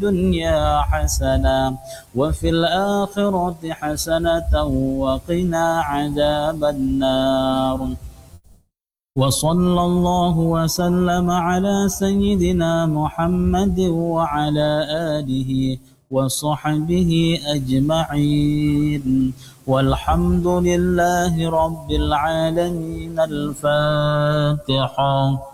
الدنيا حسنة وفي الآخرة حسنة وقنا عذاب النار. وصلى الله وسلم على سيدنا محمد وعلى آله وصحبه أجمعين والحمد لله رب العالمين. الفاتحة.